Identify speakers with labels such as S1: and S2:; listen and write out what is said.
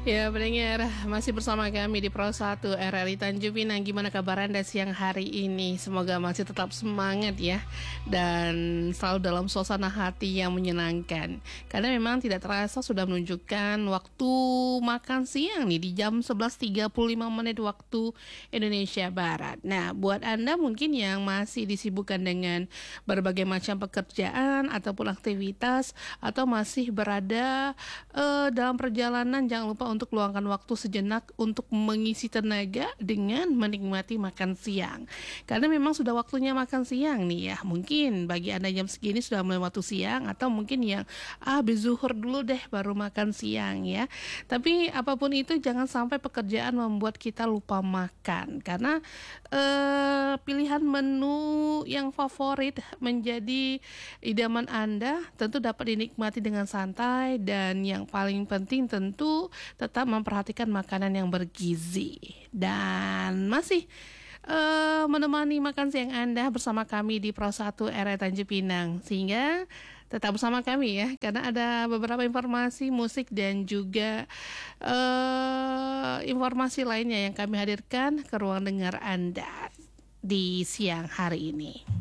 S1: Ya, pendengar, masih bersama kami di Pro 1 RRI Tanjung Pinang. Gimana kabar Anda siang hari ini? Semoga masih tetap semangat ya, dan selalu dalam suasana hati yang menyenangkan. Karena memang tidak terasa sudah menunjukkan waktu makan siang nih di jam 11.35 menit waktu Indonesia Barat. Nah, buat Anda mungkin yang masih disibukkan dengan berbagai macam pekerjaan ataupun aktivitas, atau masih berada dalam perjalanan, jangan lupa untuk luangkan waktu sejenak untuk mengisi tenaga dengan menikmati makan siang. Karena memang sudah waktunya makan siang nih ya. Mungkin bagi Anda jam segini sudah mulai waktu siang, atau mungkin yang habis zuhur dulu deh baru makan siang ya. Tapi apapun itu, jangan sampai pekerjaan membuat kita lupa makan. Karena pilihan menu yang favorit menjadi idaman Anda tentu dapat dinikmati dengan santai, dan yang paling penting tentu tetap memperhatikan makanan yang bergizi. Dan masih menemani makan siang Anda bersama kami di Pro 1 RRI Tanjung Pinang. Sehingga tetap bersama kami ya, karena ada beberapa informasi musik dan juga informasi lainnya yang kami hadirkan ke ruang dengar Anda di siang hari ini.